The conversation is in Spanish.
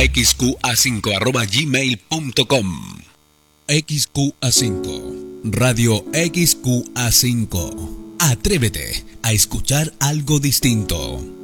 xqa5@gmail.com. XQA5, Radio XQA5. Atrévete a escuchar algo distinto.